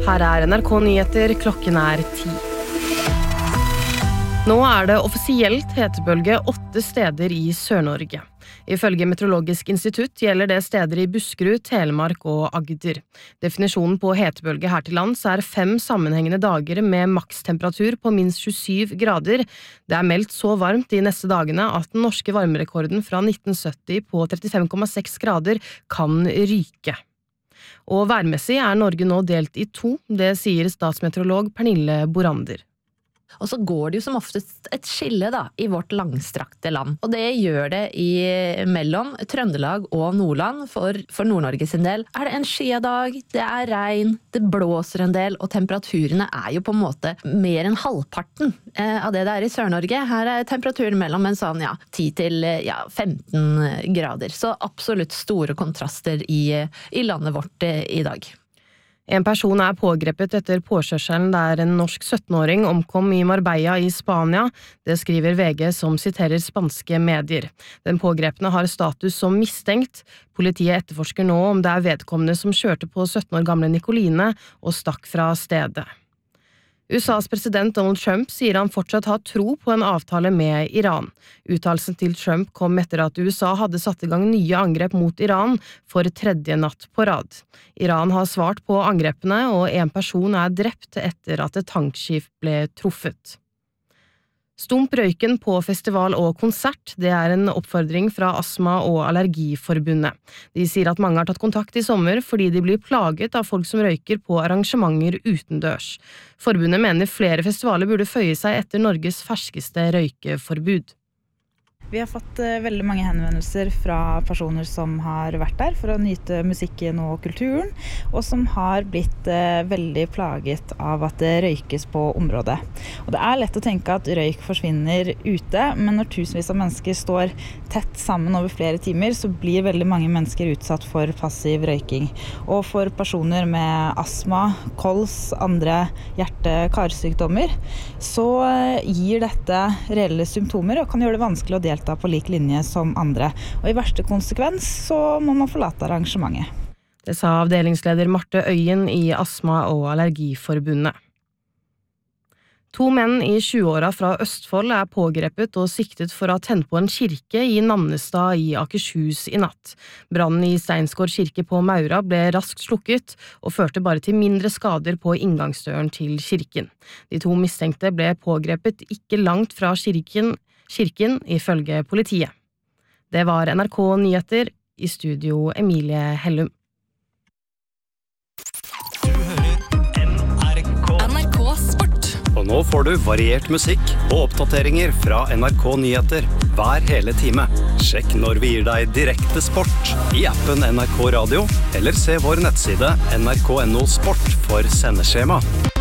Her NRK Nyheter, klokken 10. Nå det offisielt hetebølge 8 steder i Sør-Norge. Ifølge Meteorologisk institutt gjelder det steder i Buskerud, Telemark og Agder. Definisjonen på hetebølge her til lands 5 sammenhengende dager med makstemperatur på minst 27 grader. Det meldt så varmt de neste dagene at den norske varmerekorden fra 1970 på 35,6 grader kan ryke. Og værmessig Norge nå delt i 2, det sier statsmeteorolog Pernille Borander. Og så går det jo som oftest et skille da, i vårt langstrakte land. Og det gjør det mellom Trøndelag og Nordland. For Nord-Norge sin del det en skyedag, det regn, det blåser en del, og temperaturene jo på en måte mer enn halvparten av det i Sør-Norge. Her temperaturen mellom en sånn 10 til 15 grader. Så absolutt store kontraster i landet vårt i dag. En person pågrepet etter påkjørselen der en norsk 17-åring omkom i Marbella i Spania. Det skriver VG som siterer spanske medier. Den pågrepne har status som mistenkt. Politiet etterforsker nå om det vedkommende som kjørte på 17 år gamle Nicoline og stakk fra stedet. USAs president Donald Trump sier han fortsatt har tro på en avtale med Iran. Uttalelsen til Trump kom etter at USA hadde satt i gang nye angrep mot Iran for 3. natt på rad. Iran har svart på angrepene, og en person drept etter at et tankskip ble truffet. Stump røyken på festival og konsert, det en oppfordring fra Astma- og Allergiforbundet. De sier at mange har tatt kontakt i sommer fordi de blir plaget av folk som røyker på arrangementer utendørs. Forbundet mener flere festivaler burde føye seg etter Norges ferskeste røykeforbud. Vi har fått veldig mange henvendelser fra personer som har vært der for å nyte musikken og kulturen, og som har blitt veldig plaget av at det røykes på området. Og det lett å tenke at røyk forsvinner ute, men når tusenvis av mennesker står tett sammen over flere timer, så blir veldig mange mennesker utsatt for passiv røyking. Og for personer med astma, kols, andre hjerte-karsykdommer, så gir dette reelle symptomer og kan gjøre det vanskelig å delta på lik linje som andre. Og i verste konsekvens så må man forlate arrangementet. Det sa avdelingsleder Marte Øyen i Astma- og Allergiforbundet. 2 menn i 20-åra fra Østfold pågrepet og siktet for å ha tent på en kirke i Nannestad i Akershus i natt. Brannen i Steinsgård kirke på Maura ble raskt slukket og førte bare til mindre skader på inngangsdøren til kirken. De 2 mistenkte ble pågrepet ikke langt fra kirken ifølge politiet. Det var NRK Nyheter, i studio Emilie Hellum. Du hører NRK Sport. Og nå får du variert musikk og oppdateringer fra NRK Nyheter hver hele time. Sjekk når vi gir deg direkte sport i appen NRK Radio, eller se vår nettside nrk.no sport for sendeskjema.